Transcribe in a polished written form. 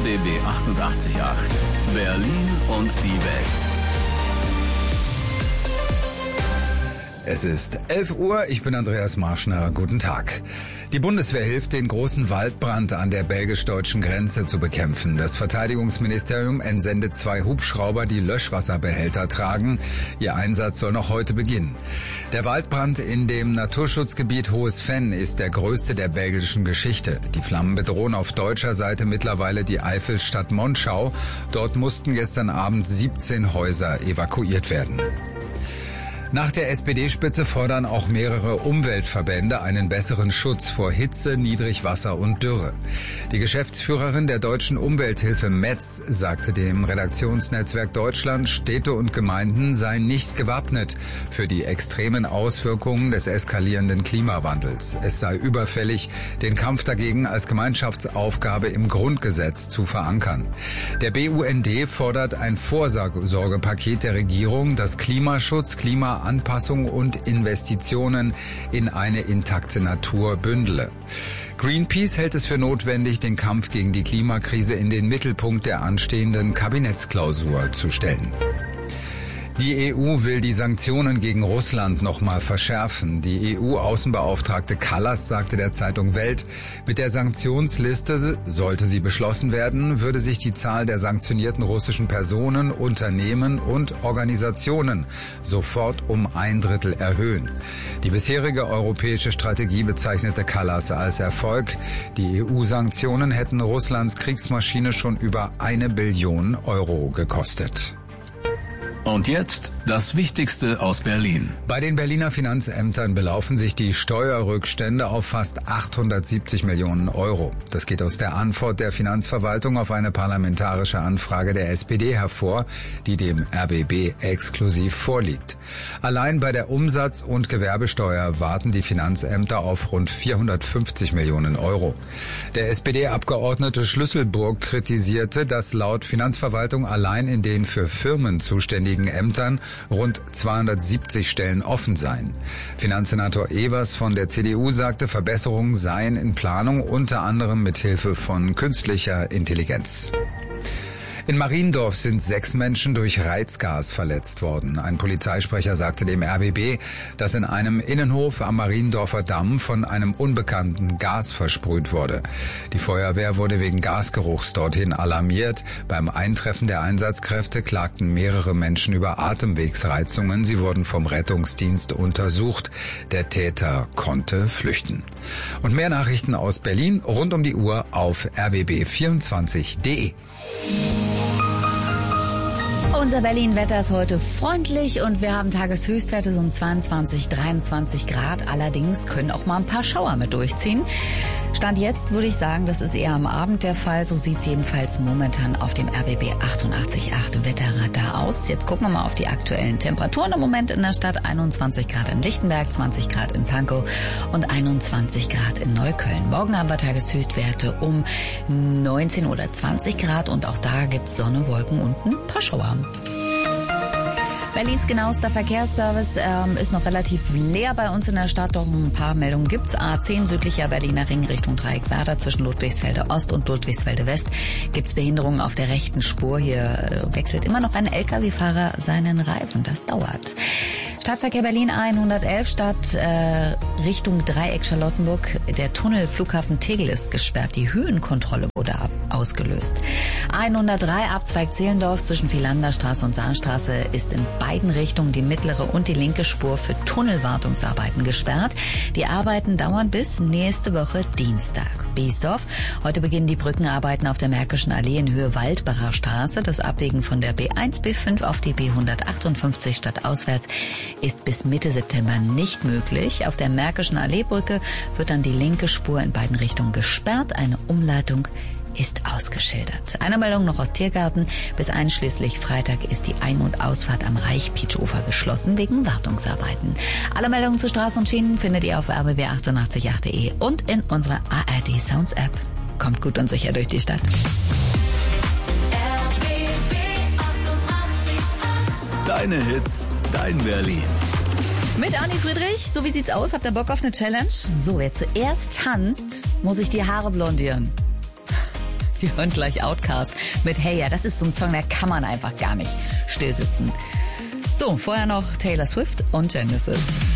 RBB 88.8 Berlin und die Welt. Es ist 11 Uhr, ich bin Andreas Marschner, guten Tag. Die Bundeswehr hilft, den großen Waldbrand an der belgisch-deutschen Grenze zu bekämpfen. Das Verteidigungsministerium entsendet 2 Hubschrauber, die Löschwasserbehälter tragen. Ihr Einsatz soll noch heute beginnen. Der Waldbrand in dem Naturschutzgebiet Hohes Venn ist der größte der belgischen Geschichte. Die Flammen bedrohen auf deutscher Seite mittlerweile die Eifelstadt Monschau. Dort mussten gestern Abend 17 Häuser evakuiert werden. Nach der SPD-Spitze fordern auch mehrere Umweltverbände einen besseren Schutz vor Hitze, Niedrigwasser und Dürre. Die Geschäftsführerin der Deutschen Umwelthilfe Metz sagte dem Redaktionsnetzwerk Deutschland, Städte und Gemeinden seien nicht gewappnet für die extremen Auswirkungen des eskalierenden Klimawandels. Es sei überfällig, den Kampf dagegen als Gemeinschaftsaufgabe im Grundgesetz zu verankern. Der BUND fordert ein Vorsorgepaket der Regierung, das Klimaschutz, Klimaanpassung und Investitionen in eine intakte Natur bündele. Greenpeace hält es für notwendig, den Kampf gegen die Klimakrise in den Mittelpunkt der anstehenden Kabinettsklausur zu stellen. Die EU will die Sanktionen gegen Russland nochmal verschärfen. Die EU-Außenbeauftragte Kallas sagte der Zeitung Welt, mit der Sanktionsliste, sollte sie beschlossen werden, würde sich die Zahl der sanktionierten russischen Personen, Unternehmen und Organisationen sofort um 1/3 erhöhen. Die bisherige europäische Strategie bezeichnete Kallas als Erfolg. Die EU-Sanktionen hätten Russlands Kriegsmaschine schon über 1 Billion Euro gekostet. Und jetzt das Wichtigste aus Berlin. Bei den Berliner Finanzämtern belaufen sich die Steuerrückstände auf fast 870 Millionen Euro. Das geht aus der Antwort der Finanzverwaltung auf eine parlamentarische Anfrage der SPD hervor, die dem RBB exklusiv vorliegt. Allein bei der Umsatz- und Gewerbesteuer warten die Finanzämter auf rund 450 Millionen Euro. Der SPD-Abgeordnete Schlüsselburg kritisierte, dass laut Finanzverwaltung allein in den für Firmen zuständigen Ämtern rund 270 Stellen offen seien. Finanzsenator Evers von der CDU sagte, Verbesserungen seien in Planung, unter anderem mit Hilfe von künstlicher Intelligenz. In Mariendorf sind 6 Menschen durch Reizgas verletzt worden. Ein Polizeisprecher sagte dem RBB, dass in einem Innenhof am Mariendorfer Damm von einem unbekannten Gas versprüht wurde. Die Feuerwehr wurde wegen Gasgeruchs dorthin alarmiert. Beim Eintreffen der Einsatzkräfte klagten mehrere Menschen über Atemwegsreizungen. Sie wurden vom Rettungsdienst untersucht. Der Täter konnte flüchten. Und mehr Nachrichten aus Berlin rund um die Uhr auf rbb24.de. Unser Berlin-Wetter ist heute freundlich und wir haben Tageshöchstwerte so um 22, 23 Grad. Allerdings können auch mal ein paar Schauer mit durchziehen. Stand jetzt würde ich sagen, das ist eher am Abend der Fall. So sieht es jedenfalls momentan auf dem RBB 88.8 Wetterradar aus. Jetzt gucken wir mal auf die aktuellen Temperaturen im Moment in der Stadt. 21 Grad in Lichtenberg, 20 Grad in Pankow und 21 Grad in Neukölln. Morgen haben wir Tageshöchstwerte um 19 oder 20 Grad und auch da gibt es Sonne, Wolken und ein paar Schauer. Berlins genauester Verkehrsservice ist noch relativ leer bei uns in der Stadt, doch ein paar Meldungen gibt's. A10 südlicher Berliner Ring Richtung Dreieckwerder zwischen Ludwigsfelde Ost und Ludwigsfelde West gibt's Behinderungen auf der rechten Spur. Hier wechselt immer noch ein LKW-Fahrer seinen Reifen. Das dauert. Stadtverkehr Berlin A111 Stadt Richtung Dreieck Charlottenburg. Der Tunnel Flughafen Tegel ist gesperrt. Die Höhenkontrolle wurde ausgelöst. A103 Abzweig Zehlendorf zwischen Philanderstraße und Sahnstraße ist in beiden Richtungen die mittlere und die linke Spur für Tunnelwartungsarbeiten gesperrt. Die Arbeiten dauern bis nächste Woche Dienstag. Biesdorf. Heute beginnen die Brückenarbeiten auf der Märkischen Allee in Höhe Waldbacher Straße. Das Abbiegen von der B1, B5 auf die B158 stadtauswärts ist bis Mitte September nicht möglich. Auf der Märkischen Alleebrücke wird dann die linke Spur in beiden Richtungen gesperrt. Eine Umleitung ist ausgeschildert. Eine Meldung noch aus Tiergarten. Bis einschließlich Freitag ist die Ein- und Ausfahrt am Reichpietufer geschlossen wegen Wartungsarbeiten. Alle Meldungen zu Straßen und Schienen findet ihr auf rbb888.de und in unserer ARD Sounds App. Kommt gut und sicher durch die Stadt. Deine Hits, dein Berlin. Mit Anni Friedrich, so wie sieht's aus? Habt ihr Bock auf eine Challenge? So, wer zuerst tanzt, muss sich die Haare blondieren. Wir hören gleich Outkast mit Hey Ya. Das ist so ein Song, da kann man einfach gar nicht stillsitzen. So, vorher noch Taylor Swift und Genesis.